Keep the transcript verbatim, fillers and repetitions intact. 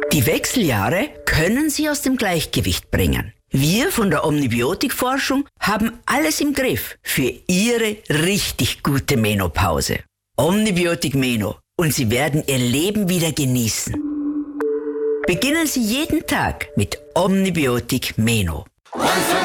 Die Wechseljahre können Sie aus dem Gleichgewicht bringen. Wir von der Omnibiotik-Forschung haben alles im Griff für Ihre richtig gute Menopause. Omnibiotik Meno und Sie werden Ihr Leben wieder genießen. Beginnen Sie jeden Tag mit Omnibiotik Meno.